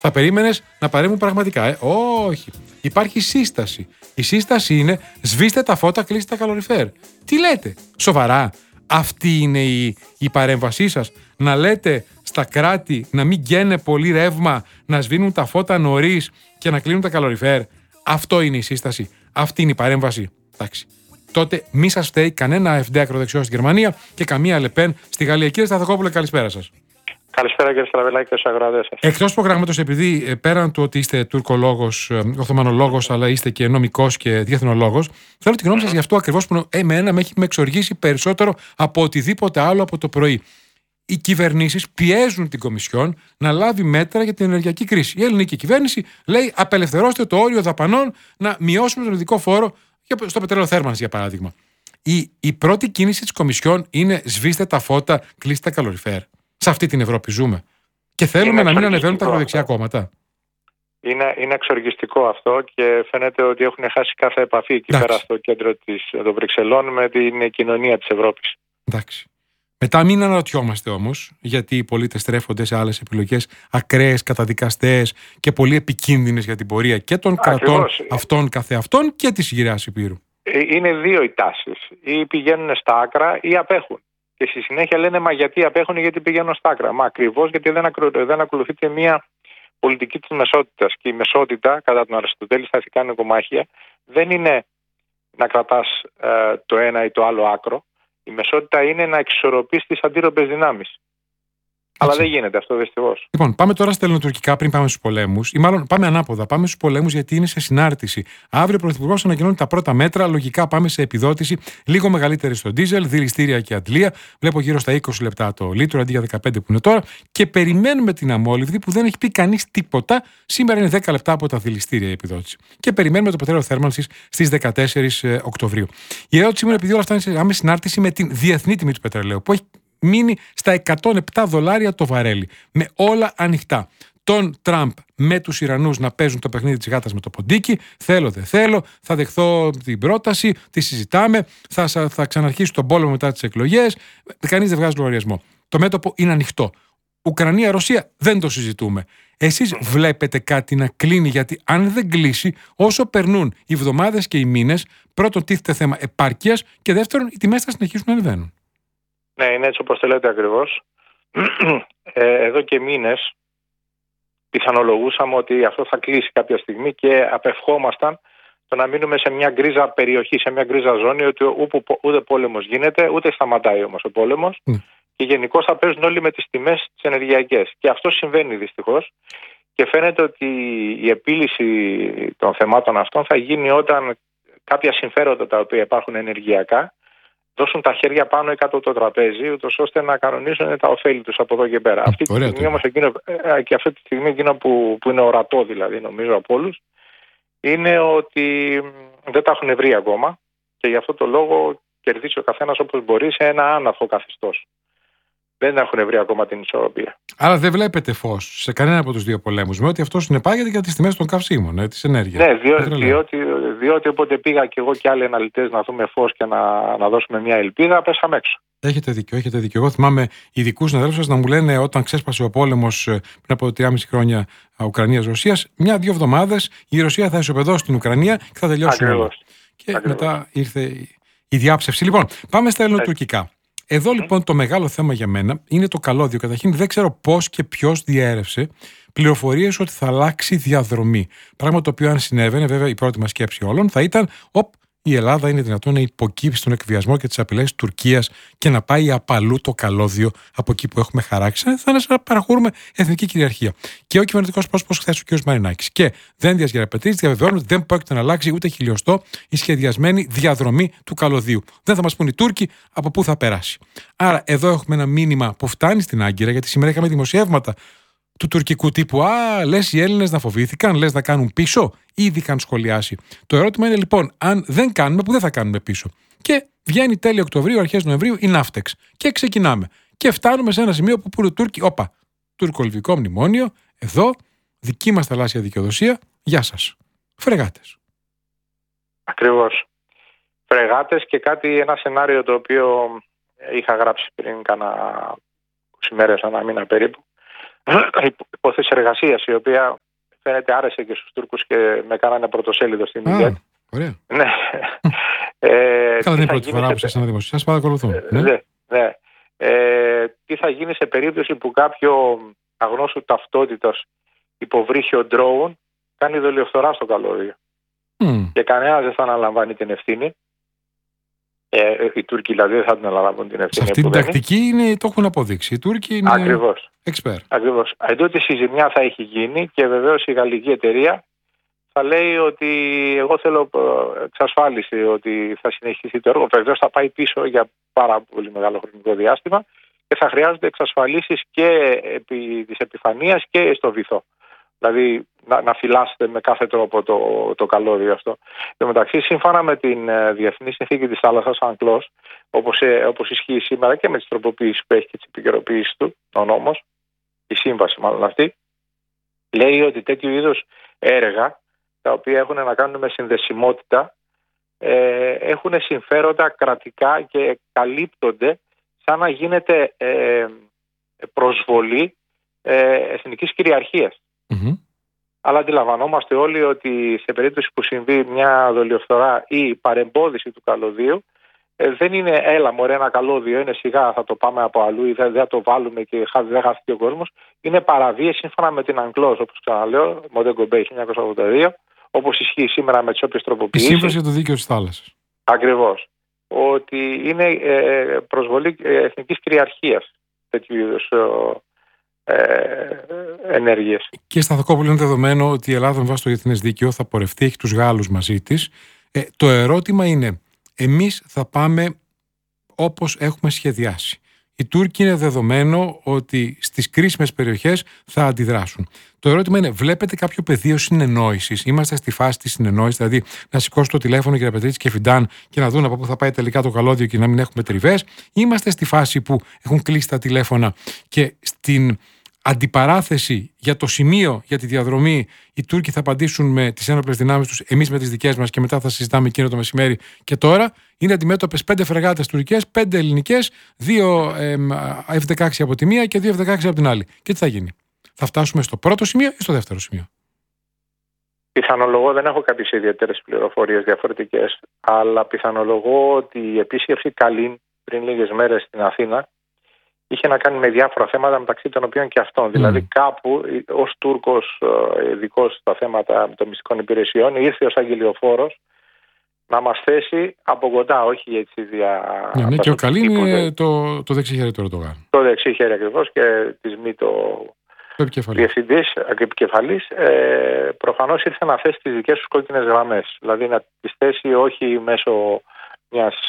Θα περίμενες να παρέμβουν πραγματικά, Όχι. Υπάρχει σύσταση. Η σύσταση είναι σβήστε τα φώτα, κλείστε τα καλοριφέρ. Τι λέτε, σοβαρά? Αυτή είναι η παρέμβασή σας? Να λέτε στα κράτη να μην γκαίνε πολύ ρεύμα, να σβήνουν τα φώτα νωρίς και να κλείνουν τα καλοριφέρ? Αυτό είναι η σύσταση? Αυτή είναι η παρέμβαση? Εντάξει. Τότε μη σας φταίει κανένα AfD ακροδεξιό στη Γερμανία και καμία Λεπέν στη Γαλλία. Κύριε Σταθακόπουλε, καλησπέρα σας. Καλησπέρα κύριε Στραβελάκη και στους αγρότες σας. Εκτός προγράμματος, επειδή πέραν του ότι είστε τουρκολόγος, οθωμανολόγος, αλλά είστε και νομικός και διεθνολόγος, θέλω την γνώμη σας για αυτό ακριβώς που εμένα με έχει εξοργήσει περισσότερο από οτιδήποτε άλλο από το πρωί. Οι κυβερνήσεις πιέζουν την Κομισιόν να λάβει μέτρα για την ενεργειακή κρίση. Η ελληνική κυβέρνηση λέει απελευθερώστε το όριο δαπανών, να μειώσουμε τον ειδικό φόρο στο πετρέλαιο θέρμανσης, για παράδειγμα. Η πρώτη κίνηση της Κομισιόν είναι σβήστε τα φώτα, κλείστε τα καλοριφέρ. Σε αυτή την Ευρώπη ζούμε. Και θέλουμε να μην ανεβαίνουν τα ακροδεξιά κόμματα. Είναι εξοργιστικό αυτό και φαίνεται ότι έχουν χάσει κάθε επαφή εκεί πέρα στο κέντρο των Βρυξελών με την κοινωνία της Ευρώπης. Εντάξει. Μετά μην αναρωτιόμαστε όμως, γιατί οι πολίτες στρέφονται σε άλλες επιλογές ακραίες, καταδικαστές και πολύ επικίνδυνες για την πορεία και των κρατών αυτών καθεαυτών και της γυραιάς Υπήρου. Είναι δύο οι τάσεις. Ή πηγαίνουν στα άκρα ή απέχουν. Και στη συνέχεια λένε μα γιατί απέχουν, γιατί πηγαίνουν στα άκρα. Μα ακριβώς γιατί δεν ακολουθείται μια πολιτική της μεσότητας. Και η μεσότητα, κατά τον Αριστοτέλη στα ηθικά νοικομάχια, δεν είναι να κρατάς το ένα ή το άλλο άκρο. Η μεσότητα είναι να εξισορροπείς τις αντίρροπες δυνάμεις. Αλλά δεν γίνεται αυτό, δυστυχώς. Λοιπόν, πάμε τώρα στα ελληνοτουρκικά πριν πάμε στους πολέμους. Ή μάλλον πάμε ανάποδα. Πάμε στους πολέμους γιατί είναι σε συνάρτηση. Αύριο ο Πρωθυπουργός ανακοινώνει τα πρώτα μέτρα. Λογικά πάμε σε επιδότηση λίγο μεγαλύτερη στο ντίζελ, δηληστήρια και αντλία. Βλέπω γύρω στα 20 λεπτά το λίτρο αντί για 15 που είναι τώρα. Και περιμένουμε την αμόλυβδη που δεν έχει πει κανείς τίποτα. Σήμερα είναι 10 λεπτά από τα δηληστήρια η επιδότηση. Και περιμένουμε το πετρέλαιο θέρμανσης στις 14 Οκτωβρίου. Η ερώτηση μου είναι επειδή όλα αυτά είναι σε άμεση συνάρτηση με την διεθνή τιμή του πετρελαίου που έχει μείνει στα $107 το βαρέλι. Με όλα ανοιχτά. Τον Τραμπ με τους Ιρανούς να παίζουν το παιχνίδι της γάτας με το ποντίκι. Θέλω, δεν θέλω. Θα δεχθώ την πρόταση. Τη συζητάμε. Θα ξαναρχίσει τον πόλεμο μετά τις εκλογές. Κανείς δεν βγάζει λογαριασμό. Το μέτωπο είναι ανοιχτό. Ουκρανία-Ρωσία δεν το συζητούμε. Εσείς βλέπετε κάτι να κλείνει? Γιατί αν δεν κλείσει, όσο περνούν οι εβδομάδες και οι μήνες, πρώτον τίθεται θέμα επάρκειας και δεύτερον οι τιμές θα συνεχίσουν να ανεβαίνουν. Ναι, είναι έτσι όπως το λέτε ακριβώς. Εδώ και μήνες πιθανολογούσαμε ότι αυτό θα κλείσει κάποια στιγμή και απευχόμασταν το να μείνουμε σε μια γκρίζα περιοχή, σε μια γκρίζα ζώνη, ότι ούτε πόλεμος γίνεται, ούτε σταματάει όμως ο πόλεμος και γενικώς θα παίζουν όλοι με τις τιμές τις ενεργειακές. Και αυτό συμβαίνει δυστυχώς και φαίνεται ότι η επίλυση των θεμάτων αυτών θα γίνει όταν κάποια συμφέροντα τα οποία υπάρχουν ενεργειακά δώσουν τα χέρια πάνω ή κάτω από το τραπέζι, ούτως ώστε να κανονίσουν τα ωφέλη τους από εδώ και πέρα. Αυτή τη στιγμή όμως εκείνο που είναι ορατό δηλαδή νομίζω από όλους είναι ότι δεν τα έχουν βρει ακόμα και γι' αυτό το λόγο κερδίσει ο καθένας όπως μπορεί σε ένα άναθο καθεστώς. Δεν έχουν βρει ακόμα την ισορροπία. Άρα δεν βλέπετε φως σε κανένα από τους δύο πολέμους, με ότι αυτό συνεπάγεται για τις τιμές των καυσίμων, της ενέργειας. Ναι, διότι όποτε πήγα και εγώ και άλλοι αναλυτές να δούμε φως και να δώσουμε μια ελπίδα, πέσαμε έξω. Έχετε δίκιο. Εγώ θυμάμαι ειδικούς συναδέλφους σας να μου λένε όταν ξέσπασε ο πόλεμος πριν από 3,5 χρόνια Ουκρανίας-Ρωσίας, 1-2 εβδομάδες η Ρωσία θα ισοπεδώσει την Ουκρανία και θα τελειώσει όλα. Και μετά ήρθε η διάψευση. Λοιπόν, πάμε στα ελληνοτουρκικά. Εδώ λοιπόν το μεγάλο θέμα για μένα είναι το καλώδιο. Καταρχήν δεν ξέρω πώς και ποιος διέρευσε πληροφορίες ότι θα αλλάξει διαδρομή. Πράγμα το οποίο αν συνέβαινε, βέβαια η πρώτη μας σκέψη όλων θα ήταν η Ελλάδα είναι δυνατόν να υποκύψει στον εκβιασμό και τις απειλές της Τουρκίας και να πάει απαλού το καλώδιο από εκεί που έχουμε χαράξει. Θα είναι σαν να παραχωρούμε εθνική κυριαρχία. Και ο κυβερνητικός πρόσωπος χθες ο κ. Μαρινάκης. Και Δένδιας Γεραπετρίδης διαβεβαιώνουν ότι δεν πρόκειται να αλλάξει ούτε χιλιοστό η σχεδιασμένη διαδρομή του καλωδίου. Δεν θα μας πούν οι Τούρκοι από πού θα περάσει. Άρα εδώ έχουμε ένα μήνυμα που φτάνει στην Άγκυρα, γιατί σήμερα είχαμε δημοσιεύματα του τουρκικού τύπου. Λες οι Έλληνες να φοβήθηκαν, λες να κάνουν πίσω, ήδη είχαν σχολιάσει. Το ερώτημα είναι λοιπόν, αν δεν κάνουμε, που δεν θα κάνουμε πίσω. Και βγαίνει τέλη Οκτωβρίου, αρχές Νοεμβρίου η Ναύτεξ. Και ξεκινάμε. Και φτάνουμε σε ένα σημείο που πούνε Τούρκοι, τουρκολιβικό μνημόνιο, εδώ, δική μας θαλάσσια δικαιοδοσία, γεια σας. Φρεγάτες. Ακριβώς. Φρεγάτες και ένα σενάριο το οποίο είχα γράψει πριν κάνα 20 μέρες, ένα μήνα περίπου. υπόθεση εργασίας, η οποία φαίνεται άρεσε και στους Τούρκους και με κάνανε πρωτοσέλιδο στην Μιλέτ. Ωραία. Ναι. Καλά, δεν είναι η πρώτη φορά που σας αναδημοσιεύω. Σας παρακολουθώ. Ναι. Τι θα γίνει σε περίπτωση που κάποιο αγνώστου ταυτότητας υποβρύχιο ντρόουν κάνει δολιοφθορά στο καλώδιο. Και κανένας δεν θα αναλαμβάνει την ευθύνη. Οι Τούρκοι δηλαδή δεν θα την αναλαμβάνουν την ευθύνη. Σε αυτή την τακτική το έχουν αποδείξει. Οι Τούρκοι είναι expert. Ακριβώς. Εντούτοις η ζημιά θα έχει γίνει και βεβαίως η γαλλική εταιρεία θα λέει ότι εγώ θέλω εξασφάλιση ότι θα συνεχίσει το έργο. Βεβαίως θα πάει πίσω για πάρα πολύ μεγάλο χρονικό διάστημα και θα χρειάζονται εξασφαλίσεις και επί της επιφανείας και στο βυθό. Δηλαδή να φυλάσσετε με κάθε τρόπο το καλώδιο αυτό. Εν τω μεταξύ, σύμφωνα με την Διεθνή Συνθήκη της Θάλασσας UNCLOS, όπως ισχύει σήμερα και με τις τροποποιήσεις που έχει και τις επικαιροποιήσεις του, ο νόμος, η σύμβαση μάλλον αυτή, λέει ότι τέτοιου είδους έργα, τα οποία έχουν να κάνουν με συνδεσιμότητα, έχουν συμφέροντα κρατικά και καλύπτονται σαν να γίνεται προσβολή εθνικής κυριαρχίας. Αλλά αντιλαμβανόμαστε όλοι ότι σε περίπτωση που συμβεί μια δολιοφθορά ή παρεμπόδιση του καλωδίου, δεν είναι έλα μωρέ ένα καλώδιο, είναι σιγά θα το πάμε από αλλού ή δεν θα το βάλουμε και δεν χάθηκε ο κόσμος. Είναι παραβίαση σύμφωνα με την UNCLOS, όπως ξαναλέω, Μοντέγκο Μπέι 1982, όπως ισχύει σήμερα με τις όποιες τροποποιήσεις. Η Σύμβαση για το Δίκαιο της Θάλασσας. Ακριβώς. Ότι είναι προσβολή εθνικής κυριαρχίας τέτοιου είδους ενέργειες. Και Σταθακόπουλο, είναι δεδομένο ότι η Ελλάδα με βάση το διεθνές δίκαιο θα πορευτεί, έχει τους Γάλλους μαζί της. Το ερώτημα είναι, εμείς θα πάμε όπως έχουμε σχεδιάσει. Οι Τούρκοι είναι δεδομένο ότι στις κρίσιμες περιοχές θα αντιδράσουν. Το ερώτημα είναι, βλέπετε κάποιο πεδίο συνεννόησης? Είμαστε στη φάση της συνεννόησης, δηλαδή να σηκώσω το τηλέφωνο για Πετρίτσι και Φιντάν και να δουν από πού θα πάει τελικά το καλώδιο και να μην έχουμε τριβές? Είμαστε στη φάση που έχουν κλείσει τα τηλέφωνα και στην αντιπαράθεση για το σημείο, για τη διαδρομή, οι Τούρκοι θα απαντήσουν με τις ένοπλες δυνάμεις τους, εμείς με τις δικές μας, και μετά θα συζητάμε εκείνο το μεσημέρι. Και τώρα είναι αντιμέτωπες 5 φρεγάτες τουρκικές, 5 ελληνικές, 2 F-16 από τη μία και 2 F-16 από την άλλη. Και τι θα γίνει? Θα φτάσουμε στο πρώτο σημείο ή στο δεύτερο σημείο? Πιθανολογώ, δεν έχω κάποιες ιδιαίτερες πληροφορίες διαφορετικές, αλλά πιθανολογώ ότι η επίσκεψη Καλίν πριν λίγες μέρες στην Αθήνα είχε να κάνει με διάφορα θέματα, μεταξύ των οποίων και αυτών. Δηλαδή, κάπου ως Τούρκος ειδικός στα θέματα των μυστικών υπηρεσιών, ήρθε ως αγγελιοφόρος να μας θέσει από κοντά, όχι έτσι Ναι, και ο Καλίν είναι το δεξί χέρι του Ερντογάν. Το δεξί χέρι ακριβώς και της ΜΗ διευθυντής, επικεφαλής. Προφανώς ήρθε να θέσει τις δικές τους κόκκινες γραμμές. Δηλαδή να τις θέσει όχι μέσω μιας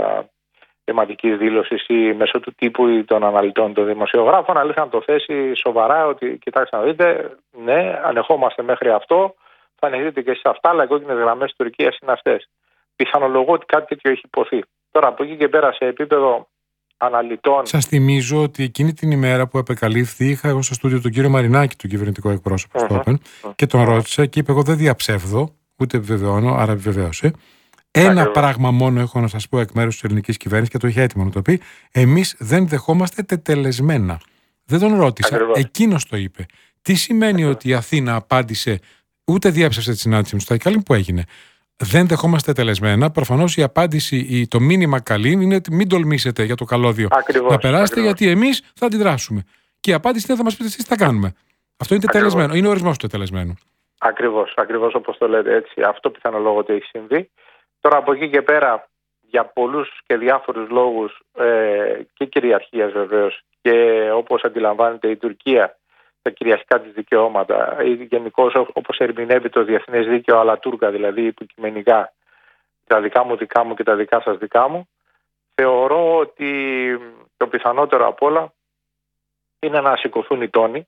θεματικής δήλωσης ή μέσω του τύπου ή των αναλυτών των δημοσιογράφων, αλλά να το θέσει σοβαρά ότι κοιτάξτε να δείτε, ναι, ανεχόμαστε μέχρι αυτό, θα ανεχτείτε και εσείς αυτά, αλλά οι κόκκινες γραμμές της Τουρκίας είναι αυτές. Πιθανολογώ ότι κάτι τέτοιο έχει υποθεί. Τώρα από εκεί και πέρα σε επίπεδο αναλυτών. Σας θυμίζω ότι εκείνη την ημέρα που επεκαλύφθη, είχα εγώ στο στούντιο τον κύριο Μαρινάκη, τον κυβερνητικό εκπρόσωπο στο Open, και τον ρώτησα και είπε: εγώ δεν διαψεύδω, ούτε επιβεβαιώνω, άρα επιβεβαίωσε. Ένα πράγμα μόνο έχω να σας πω εκ μέρους της ελληνικής κυβέρνησης και το είχε έτοιμο να το πει: εμείς δεν δεχόμαστε τετελεσμένα. Δεν τον ρώτησα. Εκείνος το είπε. Τι σημαίνει ότι η Αθήνα απάντησε, ούτε διέψευσε τη συνάντηση με τον Σταϊκάλιν που έγινε? Δεν δεχόμαστε τελεσμένα. Προφανώς η απάντηση, το μήνυμα καλή είναι ότι μην τολμήσετε για το καλώδιο να περάσετε, γιατί εμείς θα αντιδράσουμε. Και η απάντηση είναι: θα μας πείτε εσείς τι θα κάνουμε. Αυτό είναι τελεσμένο. Είναι ο ορισμός του τελεσμένου. Ακριβώς όπως το λέτε έτσι. Αυτό πιθανολόγω ότι έχει συμβεί. Τώρα από εκεί και πέρα, για πολλούς και διάφορους λόγους και κυριαρχίας βεβαίως, και όπως αντιλαμβάνεται η Τουρκία τα κυριαρχικά της δικαιώματα, ή γενικώς όπως ερμηνεύει το διεθνές δίκαιο, αλλά τούρκα δηλαδή υποκειμενικά, τα δικά μου και τα δικά σας δικά μου, θεωρώ ότι το πιθανότερο απ' όλα είναι να σηκωθούν οι τόνοι.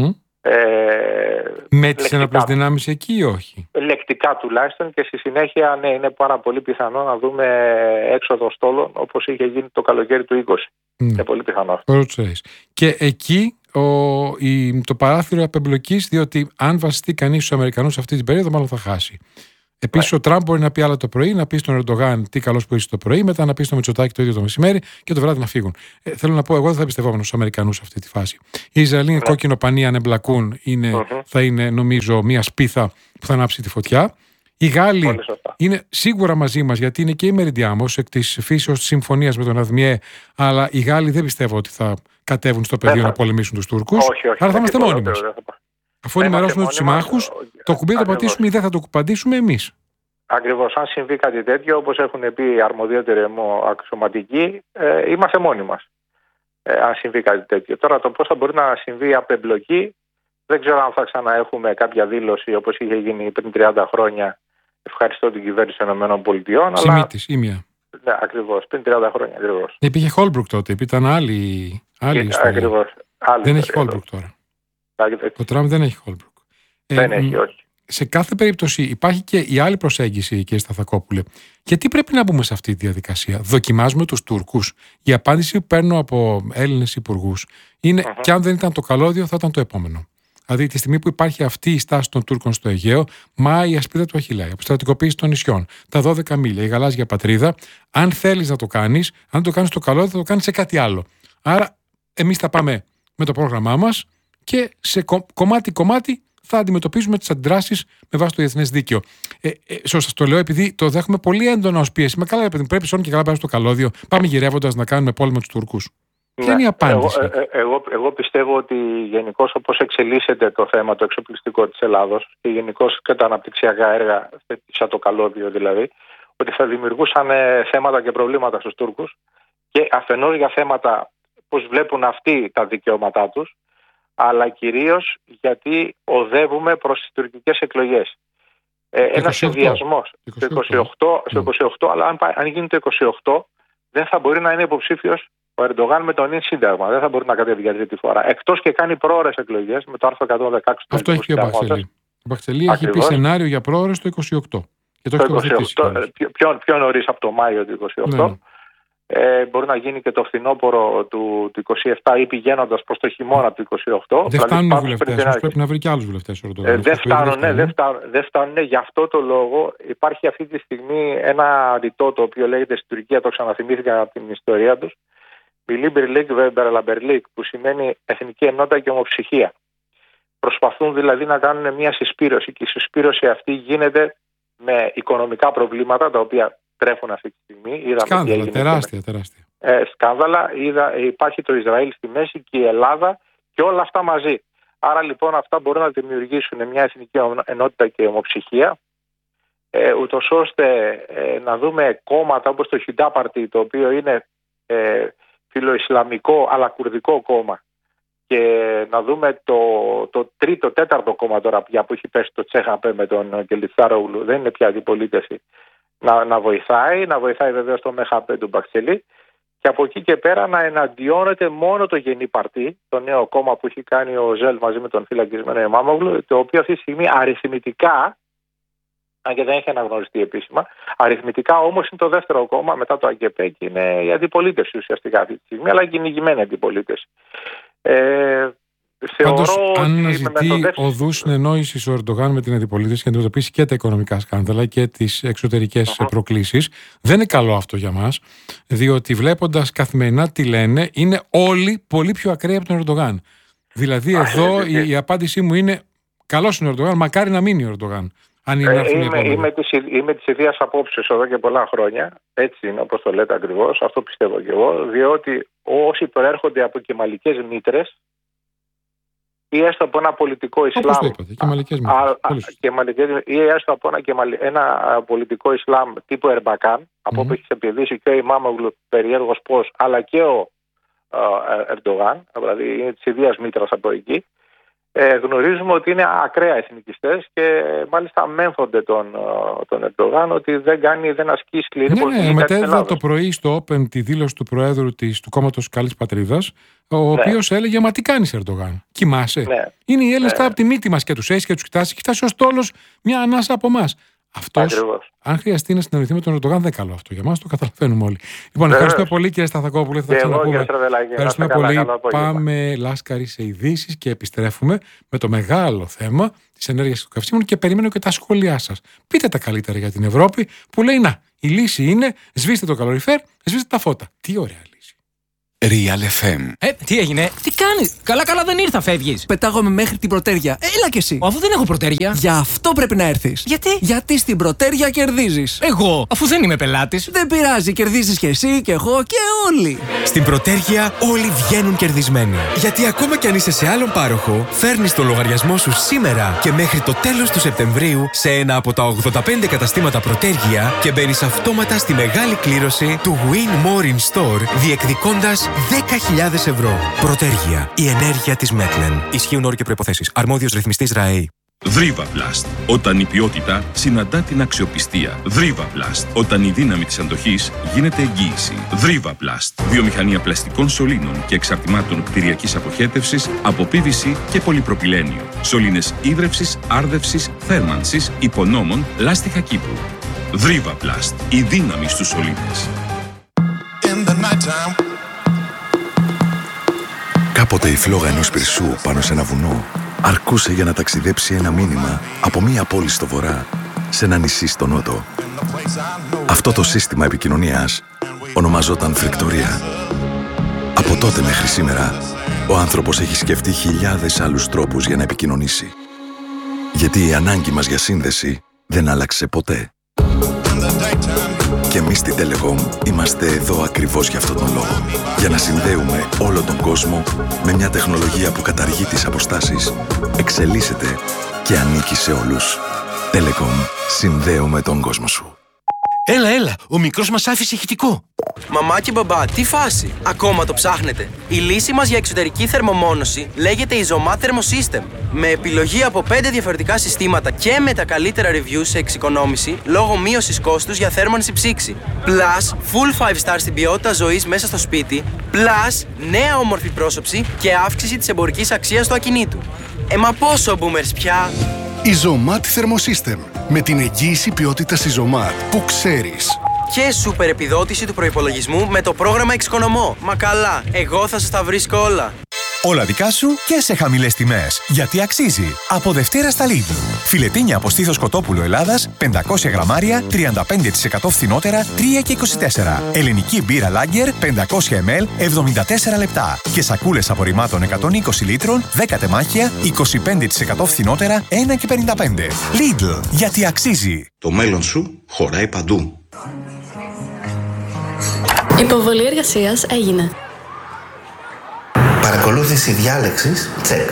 Με τις ενόπλες δυνάμεις εκεί ή όχι? Λεκτικά τουλάχιστον, και στη συνέχεια ναι, είναι πάρα πολύ πιθανό να δούμε έξοδο στόλων όπως είχε γίνει το καλοκαίρι του 20. Είναι πολύ πιθανό. Και εκεί το παράθυρο απεμπλοκής, διότι αν βασιστεί κανείς στους Αμερικανούς αυτή την περίοδο, μάλλον θα χάσει. Επίσης, ο Τραμπ μπορεί να πει άλλα το πρωί, να πει στον Ερντογάν τι καλός που είσαι το πρωί, μετά να πει στο Μητσοτάκη το ίδιο το μεσημέρι και το βράδυ να φύγουν. Θέλω να πω, εγώ δεν θα εμπιστευόμουν στους Αμερικανούς σε αυτή τη φάση. Οι Ισραηλοί κόκκινο πανί, αν εμπλακούν, θα είναι νομίζω μια σπίθα που θα ανάψει τη φωτιά. Οι Γάλλοι είναι σίγουρα μαζί μας, γιατί είναι και η Μεριντιάμος εκ της φύσεως της συμφωνίας με τον Αδμιέ, αλλά οι Γάλλοι δεν πιστεύω ότι θα κατέβουν στο πεδίο να πολεμήσουν τους Τούρκους. Άρα θα είμαστε μόνοι μας. Αφού ενημερώσουμε τους συμμάχους, το κουμπί θα το πατήσουμε ή δεν θα το πατήσουμε εμείς. Ακριβώς. Αν συμβεί κάτι τέτοιο, όπως έχουν πει οι αρμοδιότεροι αξιωματικοί, είμαστε μόνοι μας. Αν συμβεί κάτι τέτοιο. Τώρα, το πώς θα μπορεί να συμβεί απεμπλοκή, δεν ξέρω αν θα ξαναέχουμε κάποια δήλωση όπως είχε γίνει πριν 30 χρόνια. Ευχαριστώ την κυβέρνηση των ΗΠΑ. Σιμίτης, ήμια. Ναι, ακριβώς. Πριν 30 χρόνια ακριβώς. Υπήρχε Χόλμπρουκ τότε, ήταν άλλη ιστορία. Ακριβώς. Δεν έχει Χόλμπρουκ τώρα. Ο Τραμπ δεν έχει Χόλμπρουκ. Δεν έχει, όχι. Σε κάθε περίπτωση υπάρχει και η άλλη προσέγγιση, κύριε Σταθακόπουλε. Γιατί πρέπει να μπούμε σε αυτή τη διαδικασία? Δοκιμάζουμε τους Τούρκους. Η απάντηση που παίρνω από Έλληνες υπουργούς είναι και αν δεν ήταν το καλώδιο, θα ήταν το επόμενο. Δηλαδή, τη στιγμή που υπάρχει αυτή η στάση των Τούρκων στο Αιγαίο, μα η ασπίδα του Αχιλλέα, η αποστρατικοποίηση των νησιών, τα 12 μίλια, η γαλάζια πατρίδα, αν θέλεις να το κάνεις, αν το κάνεις στο καλώδιο, θα το κάνεις σε κάτι άλλο. Άρα, εμείς θα πάμε με το πρόγραμμά μας και σε κομμάτι-κομμάτι θα αντιμετωπίζουμε τις αντιδράσεις με βάση το διεθνές δίκαιο. Σας το λέω επειδή το δέχομαι πολύ έντονα ως πίεση. Μα καλά, πρέπει σώνει και καλά πέρα στο καλώδιο. Πάμε γυρεύοντας να κάνουμε πόλεμο τους Τούρκους. Ποια είναι η απάντηση? Εγώ πιστεύω ότι γενικώς όπως εξελίσσεται το θέμα το εξοπλιστικό της Ελλάδος και γενικώς και τα αναπτυξιακά έργα, σαν το καλώδιο δηλαδή, ότι θα δημιουργούσαν θέματα και προβλήματα στους Τούρκους και αφενός για θέματα πώς βλέπουν αυτοί τα δικαιώματά τους, αλλά κυρίως γιατί οδεύουμε προς τις τουρκικές εκλογές. Ένας συνδυασμός στο 28, αλλά αν γίνει το 28 δεν θα μπορεί να είναι υποψήφιος ο Ερντογάν με τον ίν σύνταγμα. Δεν θα μπορεί να κατέβει για τρίτη φορά. Εκτός και κάνει πρόωρες εκλογές με το άρθρο 116. Αυτό έχει πει ο Μπαχτσελή. Ο Μπαχτσελή έχει πει σενάριο για πρόωρες το 28. Και το πιο νωρίς από το Μάιο του 28. Ναι. Μπορεί να γίνει και το φθινόπωρο του 27 ή πηγαίνοντας προς το χειμώνα του 28. Δεν φτάνουν οι βουλευτές, πρέπει να βρει και άλλους βουλευτές. Δεν φτάνουν. Γι' αυτό το λόγο υπάρχει αυτή τη στιγμή ένα ρητό το οποίο λέγεται στην Τουρκία, το ξαναθυμήθηκαν από την ιστορία τους, Μιλίμπερλικ Βεμπερλαμπερλικ, που σημαίνει εθνική ενότητα και ομοψυχία. Προσπαθούν δηλαδή να κάνουν μια συσπήρωση και η συσπήρωση αυτή γίνεται με οικονομικά προβλήματα τα οποία τρέφουν αυτή τη στιγμή. Σκάνδαλα, τεράστια. Σκάνδαλα. Υπάρχει το Ισραήλ στη μέση και η Ελλάδα και όλα αυτά μαζί. Άρα λοιπόν αυτά μπορούν να δημιουργήσουν μια εθνική ενότητα και ομοψυχία, ούτως ώστε να δούμε κόμματα όπως το Χιντάπαρτι, το οποίο είναι φιλοϊσλαμικό αλλά κουρδικό κόμμα, και να δούμε το τρίτο, τέταρτο κόμμα τώρα πια που έχει πέσει το Τσέχαπε με τον Κελιτσάρογλου, δεν είναι πια αντιπολίτευση, να βοηθάει βεβαίως το ΜΕΧΑΠΕ του Μπαχτσελή, και από εκεί και πέρα να εναντιώνεται μόνο το Γενή Παρτί, το νέο κόμμα που έχει κάνει ο Ζέλ μαζί με τον φυλακισμένο Εμάμογλου, το οποίο αυτή τη στιγμή αριθμητικά, αν και δεν έχει αναγνωριστεί επίσημα, αριθμητικά όμως είναι το δεύτερο κόμμα μετά το ΑΚΕΠΕ και είναι η αντιπολίτευση ουσιαστικά αυτή τη στιγμή, αλλά κυνηγημένη αντιπολίτευση. Πάντως, αν αναζητεί οδούς συνεννόησης ο Ερντογάν με την αντιπολίτευση και να αντιμετωπίσει και τα οικονομικά σκάνδαλα και τις εξωτερικές προκλήσεις, δεν είναι καλό αυτό για μας, διότι βλέποντας καθημερινά τι λένε, είναι όλοι πολύ πιο ακραίοι από τον Ερντογάν. Δηλαδή, εδώ η απάντησή μου είναι: καλός είναι ο Ερντογάν, μακάρι να μείνει ο Ερντογάν. Είμαι της ιδίας απόψεως εδώ και πολλά χρόνια. Έτσι είναι, όπως το λέτε ακριβώς. Αυτό πιστεύω και εγώ. Διότι όσοι προέρχονται από κεμαλικές μήτρες ή έστω από ένα πολιτικό Ισλάμ, ή έστω από ένα πολιτικό Ισλάμ τύπου Ερμπακάν, από όπου έχει επιδείξει και ο Ημάμογλου περιέργως πώς, αλλά και ο Ερντογάν, δηλαδή είναι της ιδίας μήτρας από εκεί, γνωρίζουμε ότι είναι ακραία εθνικιστές και μάλιστα μέμφονται τον Ερντογάν ότι δεν ασκεί σκληρή πολιτική. Ναι, μετέδιδα το πρωί στο Open τη δήλωση του Προέδρου του κόμματος Καλής Πατρίδας, ο οποίος έλεγε: μα τι κάνεις, Ερντογάν, κοιμάσαι? Είναι οι Έλληνες κάτω από τη μύτη μας και τους έχεις και τους κοιτάς, έχει φτάσει ως τόλος μια ανάσα από εμάς. Αυτός, αν χρειαστεί να συνεννοηθεί με τον Ερντογάν, δεν καλό αυτό. Για εμάς το καταλαβαίνουμε όλοι. Λοιπόν, ευχαριστούμε πολύ, κύριε Σταθακόπουλε. Θα ξαναπούμε. Ευχαριστούμε πολύ. Πάμε, Λάσκαρη, σε ειδήσεις και επιστρέφουμε με το μεγάλο θέμα της ενέργειας των καυσίμων και περιμένω και τα σχόλιά σας. Πείτε τα καλύτερα για την Ευρώπη που λέει να, η λύση είναι σβήστε το καλοριφέρ, σβήστε τα φώτα. Τι ωραία λύση. Real FM. Τι έγινε, τι κάνεις? Καλά δεν ήρθα, φεύγεις. Πετάγομαι μέχρι την Πρωτέρια. Έλα κι εσύ. Αφού δεν έχω Πρωτέρια. Γι' αυτό πρέπει να έρθεις. Γιατί? Γιατί στην Πρωτέρια κερδίζεις. Εγώ, αφού δεν είμαι πελάτης. Δεν πειράζει, κερδίζεις κι εσύ και εγώ και όλοι. Στην Πρωτέρια όλοι βγαίνουν κερδισμένοι. Γιατί ακόμα κι αν είσαι σε άλλον πάροχο, φέρνεις το λογαριασμό σου σήμερα και μέχρι το τέλος του Σεπτεμβρίου σε ένα από τα 85 καταστήματα Πρωτέρια και μπαίνεις αυτόματα στη μεγάλη κλήρωση του Win More in Store, διεκδικώντας 10.000 ευρώ. Πρωτέργεια. Η ενέργεια της Μέτλεν. Ισχύουν όροι και προϋποθέσεις. Αρμόδιος ρυθμιστής ΡΑΕΗ. Δρίβαβλαστ. Όταν η ποιότητα συναντά την αξιοπιστία. Δρίβαβλαστ. Όταν η δύναμη της αντοχής γίνεται εγγύηση. Δρίβαβλαστ. Βιομηχανία πλαστικών σωλήνων και εξαρτημάτων κτηριακής αποχέτευσης από PVC και πολυπροπυλένιο. Σωλήνες ίδρευσης, άρδευσης, θέρμανσης, υπονόμων, λάστιχα κήπου. Δρίβαβλαστ. Η δύναμη στους σωλήνες. Κάποτε η φλόγα ενός πυρσού πάνω σε ένα βουνό αρκούσε για να ταξιδέψει ένα μήνυμα από μία πόλη στο βορρά σε ένα νησί στο νότο. Αυτό το σύστημα επικοινωνίας ονομαζόταν φρικτορία. Από τότε μέχρι σήμερα, ο άνθρωπος έχει σκεφτεί χιλιάδες άλλους τρόπους για να επικοινωνήσει. Γιατί η ανάγκη μας για σύνδεση δεν άλλαξε ποτέ. Και εμείς στην Telecom είμαστε εδώ ακριβώς για αυτόν τον λόγο. Για να συνδέουμε όλο τον κόσμο με μια τεχνολογία που καταργεί τις αποστάσεις, εξελίσσεται και ανήκει σε όλους. Telecom. Συνδέουμε τον κόσμο σου. Έλα, ο μικρός μας άφησε ηχητικό. Μαμά και μπαμπά, τι φάση? Ακόμα το ψάχνετε? Η λύση μας για εξωτερική θερμομόνωση λέγεται Isomat Thermosystem. Με επιλογή από 5 διαφορετικά συστήματα και με τα καλύτερα reviews σε εξοικονόμηση λόγω μείωσης κόστους για θέρμανση ψήξη. Plus, full 5 star στην ποιότητα ζωής μέσα στο σπίτι. Plus, νέα όμορφη πρόσωψη και αύξηση της εμπορικής αξίας του ακινήτου. Μα πόσο boomers πια? Isomat Thermosystem. Με την εγγύηση ποιότητας Isomat που ξέρεις. Και σούπερ επιδότηση του προϋπολογισμού με το πρόγραμμα Εξοικονομώ. Μα καλά, εγώ θα σας τα βρίσκω όλα. Όλα δικά σου και σε χαμηλές τιμές. Γιατί αξίζει. Από Δευτέρα στα Lidl. Φιλετίνια από στήθος κοτόπουλο Ελλάδας, 500 γραμμάρια, 35% φθηνότερα, 3,24. Ελληνική μπύρα Lager, 500 ml, 74 λεπτά. Και σακούλες απορριμμάτων 120 λίτρων, 10 τεμάχια, 25% φθηνότερα, 1,55. Lidl. Γιατί αξίζει. Το μέλλον σου χωράει παντού. Υποβολή εργασίας έγινε. Παρακολούθηση διάλεξης, τσεκ.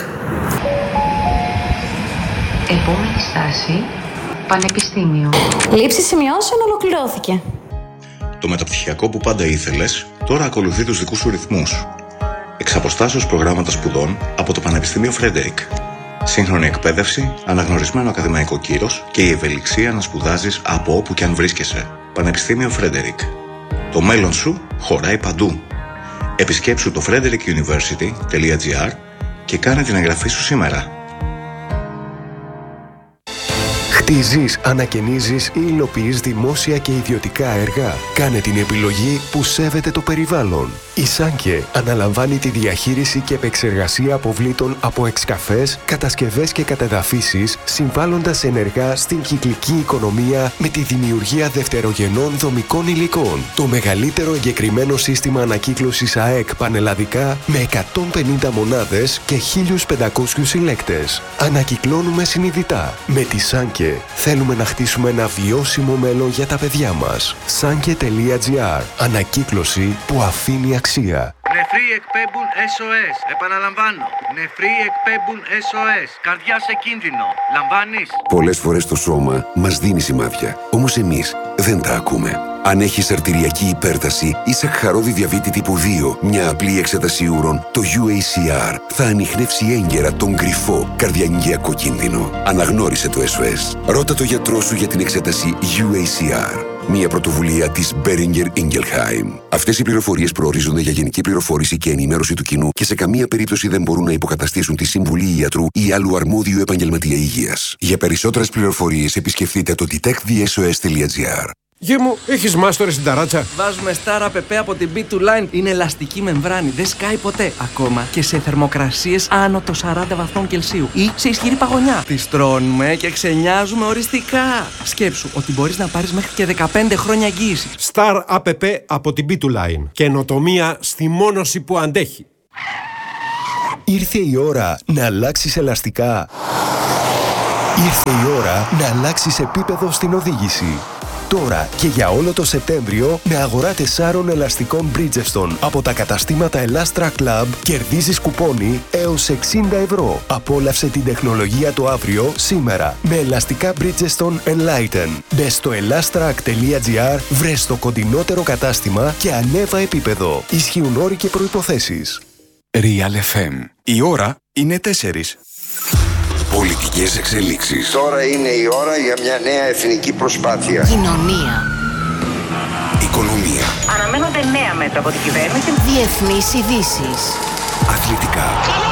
Επόμενη στάση, Πανεπιστήμιο. Λήψη σημειώσεων ολοκληρώθηκε. Το μεταπτυχιακό που πάντα ήθελες, τώρα ακολουθεί τους δικούς σου ρυθμούς. Εξ αποστάσεως προγράμματα σπουδών από το Πανεπιστήμιο Φρέντερικ. Σύγχρονη εκπαίδευση, αναγνωρισμένο ακαδημαϊκό κύρος και η ευελιξία να σπουδάζεις από όπου και αν βρίσκεσαι. Πανεπιστήμιο Φρέντερικ. Το μέλλον σου χωράει παντού. Επισκέψου το frederickuniversity.gr και κάνε την εγγραφή σου σήμερα. Χτίζεις, ανακαινίζεις ή υλοποιείς δημόσια και ιδιωτικά έργα. Κάνε την επιλογή που σέβεται το περιβάλλον. Η Σάνκε αναλαμβάνει τη διαχείριση και επεξεργασία αποβλήτων από εξκαφές, κατασκευές και κατεδαφίσεις, συμβάλλοντας ενεργά στην κυκλική οικονομία με τη δημιουργία δευτερογενών δομικών υλικών. Το μεγαλύτερο εγκεκριμένο σύστημα ανακύκλωσης ΑΕΚ πανελλαδικά με 150 μονάδες και 1.500 συλλέκτες. Ανακυκλώνουμε συνειδητά. Με τη Σάνκε θέλουμε να χτίσουμε ένα βιώσιμο μέλλον για τα παιδιά μας. Sanke.gr. Ανακύκλωση που αφήνει αξία. Νεφροί εκπέμπουν SOS. Επαναλαμβάνω. Νεφροί εκπέμπουν SOS. Καρδιά σε κίνδυνο. Λαμβάνεις? Πολλές φορές το σώμα μας δίνει σημάδια. Όμως εμείς δεν τα ακούμε. Αν έχεις αρτηριακή υπέρταση ή σακχαρώδη διαβήτη τύπου 2, μια απλή εξέταση ούρων, το UACR θα ανιχνεύσει έγκαιρα τον κρυφό καρδιαγγειακό κίνδυνο. Αναγνώρισε το SOS. Ρώτα το γιατρό σου για την εξέταση UACR. Μια πρωτοβουλία της Boehringer Ingelheim. Αυτές οι πληροφορίες προορίζονται για γενική πληροφόρηση και ενημέρωση του κοινού και σε καμία περίπτωση δεν μπορούν να υποκαταστήσουν τη συμβουλή ιατρού ή άλλου αρμόδιου επαγγελματία υγείας. Για περισσότερες πληροφορίες επισκεφτείτε το detectdsos.gr. Γε μου, έχεις μάστορες στην ταράτσα? Βάζουμε Star APP από την B2Line. Είναι ελαστική μεμβράνη, δεν σκάει ποτέ. Ακόμα και σε θερμοκρασίες άνω των 40 βαθμών Κελσίου ή σε ισχυρή παγωνιά. Τις τρώνουμε και ξενιάζουμε οριστικά. Σκέψου ότι μπορείς να πάρεις μέχρι και 15 χρόνια εγγύηση. Star APP από την B2Line. Καινοτομία στη μόνωση που αντέχει. Ήρθε η ώρα να αλλάξεις ελαστικά. Ήρθε η ώρα να αλλάξεις επίπεδο στην οδήγηση. Τώρα και για όλο το Σεπτέμβριο με αγοράτες Σάρων ελαστικών Bridgestone από τα καταστήματα Elastra Club κερδίζεις κουπόνι έως 60 ευρώ. Απόλαυσε την τεχνολογία το αύριο σήμερα με ελαστικά Bridgestone Enlighten. Μπες στο elastrac.gr, βρες το κοντινότερο κατάστημα και ανέβα επίπεδο. Ισχύουν όροι και προϋποθέσεις. Real FM. Η ώρα είναι 4. Πολιτικές εξελίξεις. Τώρα είναι η ώρα για μια νέα εθνική προσπάθεια. Κοινωνία. Οικονομία. Αναμένονται νέα μέτρα από την κυβέρνηση. Διεθνείς ειδήσεις. Αθλητικά.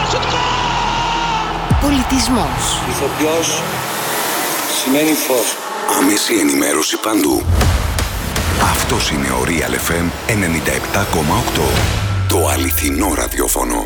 Πολιτισμός. Ηθοποιός σημαίνει φως. Άμεση ενημέρωση παντού. Αυτός είναι ο Real FM 97,8. Το αληθινό ραδιόφωνο.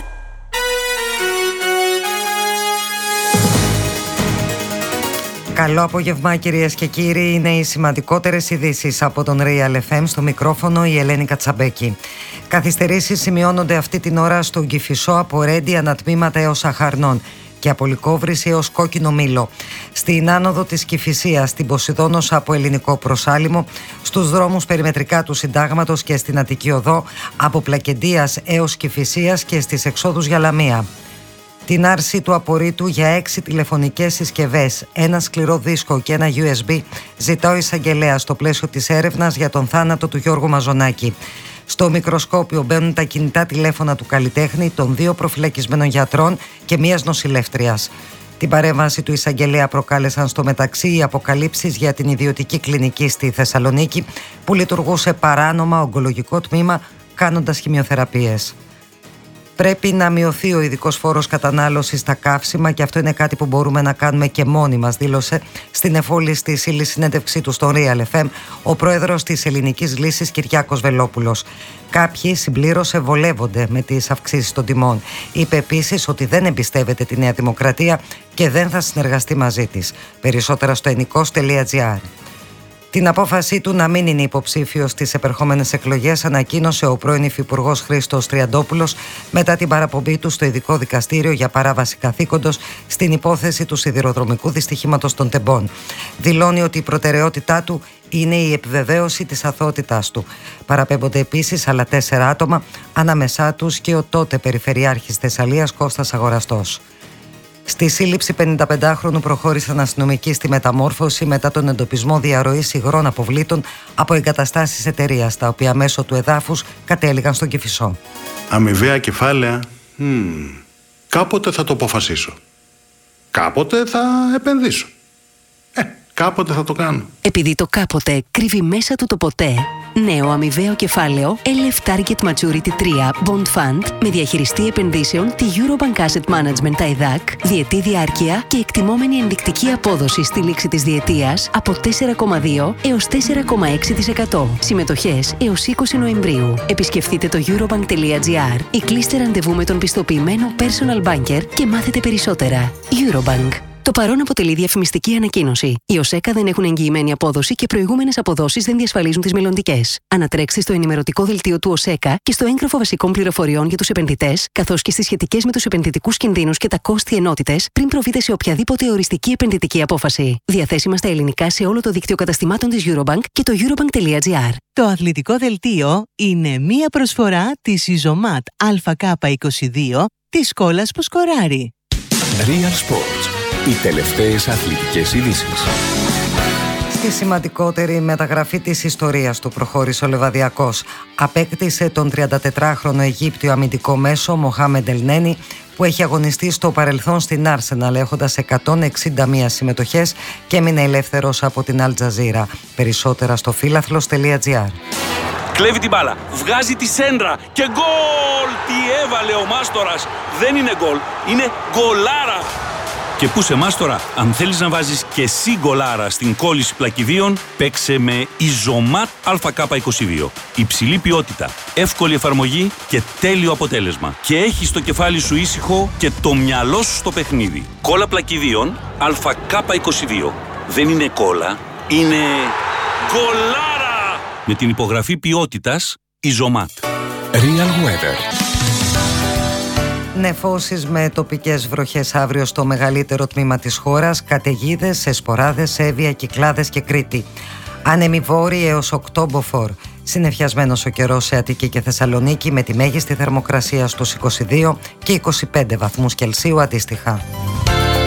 Καλό απόγευμα κυρίες και κύριοι, είναι οι σημαντικότερες ειδήσεις από τον Real FM. Στο μικρόφωνο η Ελένη Κατσαμπέκη. Καθυστερήσεις σημειώνονται αυτή την ώρα στον Κηφισό από Ρέντι ανατμήματα έως Αχαρνών και από Λυκόβρηση έως Κόκκινο Μήλο. Στην άνοδο της Κηφισίας, στην Ποσειδόνος από Ελληνικό Προσάλιμο, στους δρόμους περιμετρικά του Συντάγματος και στην Αττική Οδό, από Πλακεντίας έως Κηφισίας και στις εξόδους για Λαμία. Την άρση του απορρίτου για 6 τηλεφωνικές συσκευές, ένα σκληρό δίσκο και ένα USB ζητά ο εισαγγελέας στο πλαίσιο της έρευνας για τον θάνατο του Γιώργου Μαζονάκη. Στο μικροσκόπιο μπαίνουν τα κινητά τηλέφωνα του καλλιτέχνη, των 2 προφυλακισμένων γιατρών και μιας νοσηλεύτριας. Την παρέμβαση του εισαγγελέα προκάλεσαν στο μεταξύ οι αποκαλύψεις για την ιδιωτική κλινική στη Θεσσαλονίκη που λειτουργούσε παράνομα ογκολογικό τμήμα κάνοντας χημειοθεραπείες. Πρέπει να μειωθεί ο ειδικός φόρος κατανάλωσης στα καύσιμα και αυτό είναι κάτι που μπορούμε να κάνουμε και μόνοι μας, δήλωσε στην εφόλη στη ύλη συνέντευξή του στο Real FM ο πρόεδρος της Ελληνικής Λύσης Κυριάκος Βελόπουλος. Κάποιοι, συμπλήρωσε, βολεύονται με τις αυξήσεις των τιμών. Είπε επίσης ότι δεν εμπιστεύεται τη Νέα Δημοκρατία και δεν θα συνεργαστεί μαζί της. Περισσότερα στο ενικός.gr. Την απόφασή του να μην είναι υποψήφιος στις επερχόμενες εκλογές ανακοίνωσε ο πρώην Υφυπουργός Χρήστος Τριαντόπουλος μετά την παραπομπή του στο ειδικό δικαστήριο για παράβαση καθήκοντος στην υπόθεση του σιδηροδρομικού δυστυχήματος των Τεμπών. Δηλώνει ότι η προτεραιότητά του είναι η επιβεβαίωση της αθωότητάς του. Παραπέμπονται επίσης άλλα 4 άτομα, ανάμεσά τους και ο τότε Περιφερειάρχης Θεσσαλίας Κώστας Αγοραστός. Στη σύλληψη 55χρονου προχώρησαν αστυνομικοί στη μεταμόρφωση μετά τον εντοπισμό διαρροής υγρών αποβλήτων από εγκαταστάσεις εταιρείας, τα οποία μέσω του εδάφους κατέληγαν στον Κηφισό. Αμοιβαία κεφάλαια. Κάποτε θα το αποφασίσω. Κάποτε θα επενδύσω. Κάποτε θα το κάνω. Επειδή το κάποτε κρύβει μέσα του το ποτέ, νέο αμοιβαίο κεφάλαιο LF Target Maturity 3 Bond Fund με διαχειριστή επενδύσεων τη Eurobank Asset Management ΤΑΕΔΑΚ, διετή διάρκεια και εκτιμόμενη ενδεικτική απόδοση στη λήξη της διετίας από 4,2 έως 4,6%. Συμμετοχές έως 20 Νοεμβρίου. Επισκεφτείτε το eurobank.gr ή κλείστε ραντεβού με τον πιστοποιημένο personal banker και μάθετε περισσότερα. Eurobank. Το παρόν αποτελεί διαφημιστική ανακοίνωση. Οι ΟΣΕΚΑ δεν έχουν εγγυημένη απόδοση και προηγούμενες αποδόσεις δεν διασφαλίζουν τις μελλοντικές. Ανατρέξτε στο ενημερωτικό δελτίο του ΟΣΕΚΑ και στο έγγραφο βασικών πληροφοριών για τους επενδυτές, καθώς και στις σχετικές με τους επενδυτικούς κινδύνους και τα κόστη ενότητες, πριν προβείτε σε οποιαδήποτε οριστική επενδυτική απόφαση. Διαθέσιμα στα ελληνικά σε όλο το δίκτυο καταστημάτων της Eurobank και το eurobank.gr. Το αθλητικό δελτίο είναι μία προσφορά της Ιζωμάτ ΑΚ22 της Σκόλας που σκοράρει. Real Sports. Οι τελευταίες αθλητικές ειδήσεις. Στη σημαντικότερη μεταγραφή της ιστορίας του προχώρησε ο Λεβαδιακός. Απέκτησε τον 34χρονο Αιγύπτιο αμυντικό μέσο Μοχάμεντ Ελνένι που έχει αγωνιστεί στο παρελθόν στην Arsenal έχοντας 161 συμμετοχές και έμεινε ελεύθερος από την Al Jazeera. Περισσότερα στο φίλαθλος.gr. Κλέβει την μπάλα, βγάζει τη σέντρα και γκολ! Τι έβαλε ο Μάστορας! Δεν είναι γκολ, είναι γκολάρα! Και πού σε Μάστορα, αν θέλεις να βάζεις και εσύ γκολάρα στην κόλληση πλακιδίων, παίξε με Ιζωμάτ ΑΚ22. Υψηλή ποιότητα, εύκολη εφαρμογή και τέλειο αποτέλεσμα. Και έχεις το κεφάλι σου ήσυχο και το μυαλό σου στο παιχνίδι. Κόλλα πλακιδίων ΑΚ22. Δεν είναι κόλλα, είναι γκολάρα! Με την υπογραφή ποιότητας Ιζωμάτ. Real Weather. Νεφώσεις με τοπικές βροχές αύριο στο μεγαλύτερο τμήμα της χώρας, καταιγίδες σε Σποράδες, Εύβοια, Κυκλάδες και Κρήτη. Άνεμοι βόρειοι έως 8 μποφόρ. Συννεφιασμένος ο καιρός σε Αττική και Θεσσαλονίκη με τη μέγιστη θερμοκρασία στους 22 και 25 βαθμούς Κελσίου αντίστοιχα.